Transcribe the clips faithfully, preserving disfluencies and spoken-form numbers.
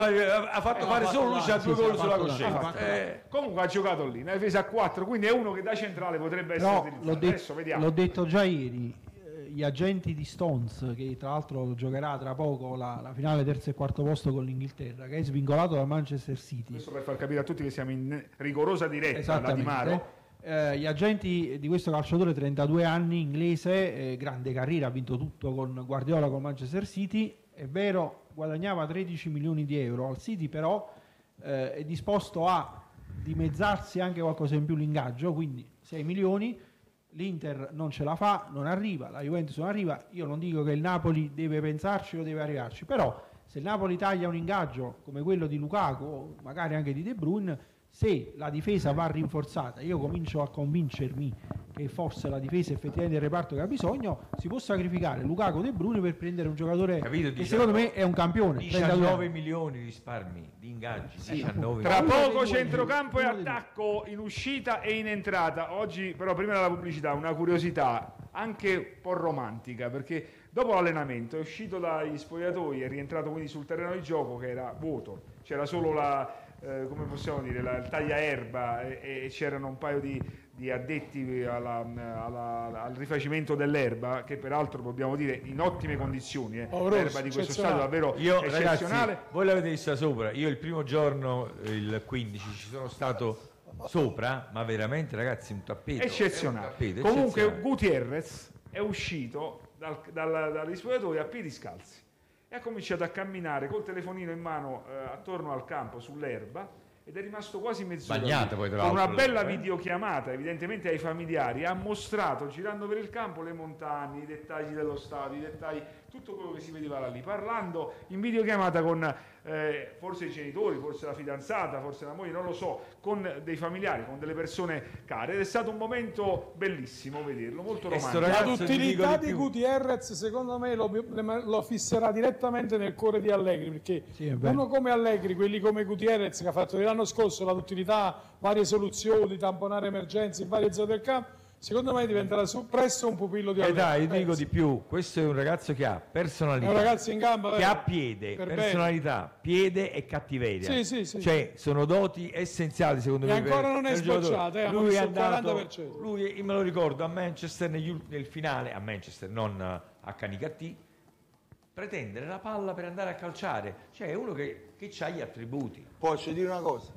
ha fatto eh, fare ha solo fatto lui, c'ha là, due sì, gol sì, sulla ha fatto coscienza. là, Eh, Comunque ha giocato lì, una difesa a quattro, quindi è uno che da centrale potrebbe essere Però utilizzato. l'ho, de- Adesso vediamo. l'ho detto già ieri, eh, gli agenti di Stones, che tra l'altro giocherà tra poco la, la finale terzo e quarto posto con l'Inghilterra, che è svincolato da Manchester City. Questo per far capire a tutti che siamo in rigorosa diretta da Di Maro. Eh, gli agenti di questo calciatore, trentadue anni, inglese, eh, grande carriera, ha vinto tutto con Guardiola, con Manchester City, è vero, guadagnava tredici milioni di euro al City, però eh, è disposto a dimezzarsi anche qualcosa in più l'ingaggio, quindi sei milioni. L'Inter non ce la fa, non arriva, la Juventus non arriva. Io non dico che il Napoli deve pensarci o deve arrivarci, però se il Napoli taglia un ingaggio come quello di Lukaku o magari anche di De Bruyne, se la difesa va rinforzata, io comincio a convincermi che forse la difesa effettivamente del reparto che ha bisogno, si può sacrificare Lukaku, De Bruyne per prendere un giocatore Capito, che diciannove, secondo me è un campione. diciannove milioni di risparmi di ingaggi, Sì, diciannove Tra Uno dei poco due centrocampo e uno dei due. attacco in uscita e in entrata. Oggi però prima della pubblicità una curiosità anche un po' romantica, perché dopo l'allenamento è uscito dagli spogliatoi, è rientrato quindi sul terreno di gioco che era vuoto, c'era solo la, eh, come possiamo dire, la, il tagliaerba e, e c'erano un paio di, di addetti alla, alla, al rifacimento dell'erba, che peraltro dobbiamo dire in ottime condizioni, eh. Oh, l'erba di questo stadio davvero Io, eccezionale. ragazzi, voi l'avete vista sopra, io il primo giorno, il quindici, ci sono stato sopra, ma veramente ragazzi un tappeto eccezionale. un tappeto Comunque eccezionale. Gutierrez è uscito dal, dal, dagli spogliatoi a piedi scalzi e ha cominciato a camminare col telefonino in mano eh, attorno al campo sull'erba ed è rimasto quasi mezz'ora Bagnata poi, tra con una l'altro, bella eh. videochiamata evidentemente ai familiari, ha mostrato girando per il campo le montagne, i dettagli dello stadio, i dettagli, tutto quello che si vedeva là lì, parlando in videochiamata con eh, forse i genitori, forse la fidanzata, forse la moglie, non lo so, con dei familiari, con delle persone care, ed è stato un momento bellissimo vederlo, molto E sto romantico. ragazzo- L'utilità ti di dico di più. Gutierrez secondo me lo, lo fisserà direttamente nel cuore di Allegri, perché Sì, è vero. uno come Allegri, quelli come Gutierrez che ha fatto l'anno scorso la utilità, varie soluzioni, tamponare emergenze in varie zone del campo, secondo me diventerà su, presto un pupillo di E Allegri. dai, io ti dico Penso. di più, questo è un ragazzo che ha È personalità, un ragazzo in gamba, che vero? ha piede, Per personalità, piede e cattiveria. Sì, sì, sì. Cioè, sono doti essenziali secondo E me. ancora per- non è per il giocatore. sbocciato, eh, ha lui messo è il andato, quaranta per cento. lui, io me lo ricordo, a Manchester negli ul- nel finale, a Manchester, non a Canicattì, pretendere la palla per andare a calciare. Cioè, è uno che, che ha gli attributi. Posso dire una cosa?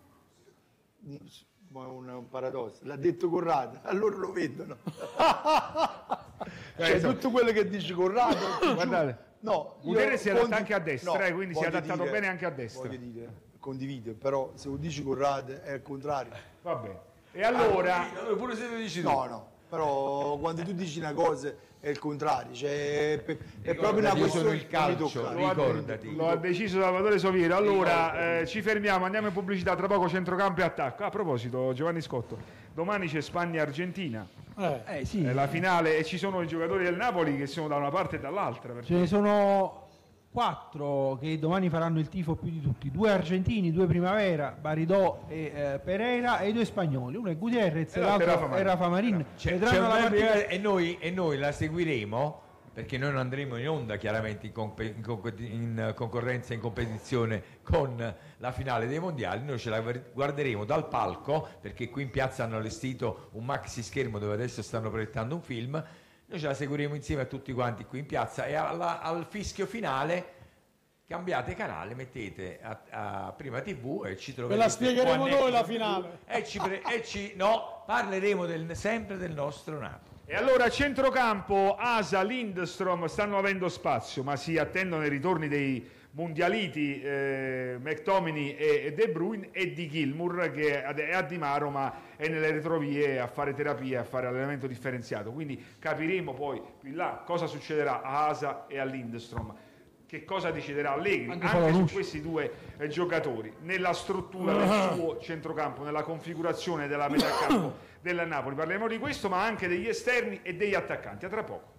Ma è un, un paradosso. L'ha detto Corrado, allora lo vedono. Cioè, insomma. tutto quello che dice Corrado. Guardate. No, io Gutierrez si adatta condi- anche a destra, no, eh, quindi si è voglio adattato dire- bene anche a destra. Voglio dire, condivido, però se lo dici Corrado è il contrario. Va bene. E allora, Allora, pure se lo dici tu. No, no, però quando tu dici una cosa è il contrario, cioè è, è proprio una Ricordati, io sono questione il calcio, che mi tocca. lo ha, ricordati. lo ha deciso Salvatore Soviero. Allora, eh, ci fermiamo, andiamo in pubblicità, tra poco centrocampo e attacco. A proposito, Giovanni Scotto, domani c'è Spagna-Argentina, Eh. Eh, sì, è la finale e ci sono i giocatori del Napoli che sono da una parte e dall'altra. Perché... ce ne sono quattro che domani faranno il tifo più di tutti, due argentini, due Primavera, Baridò e eh, Pereira, e i due spagnoli, uno è Gutierrez E e l'altro l'altro è è Rafa Marin. C'è- Vedranno c'è un la bel partita- brigata- e, noi, e noi la seguiremo perché noi non andremo in onda chiaramente in, comp- in conc- in concorrenza, in competizione con la finale dei mondiali. Noi ce la guarderemo dal palco, perché qui in piazza hanno allestito un maxi schermo dove adesso stanno proiettando un film. Noi ce la seguiremo insieme a tutti quanti qui in piazza e alla- al fischio finale cambiate canale, mettete a, a Prima tivù e ci troverete. Ve la spiegheremo o a noi la Netflix finale. e ci, pre- e ci no, parleremo del- sempre del nostro Napoli. E allora a centrocampo Asa, Lindstrom stanno avendo spazio, ma si attendono i ritorni dei mondialiti eh, McTominay e e De Bruyne e di Gilmour, che è a Di Maro ma è nelle retrovie a fare terapia, a fare allenamento differenziato, quindi capiremo poi più in là cosa succederà a Asa e a Lindstrom, che cosa deciderà Allegri Anche anche, Paolucci. su questi due eh, giocatori nella struttura del suo centrocampo, nella configurazione della metà campo del Napoli. Parleremo di questo, ma anche degli esterni e degli attaccanti. A tra poco.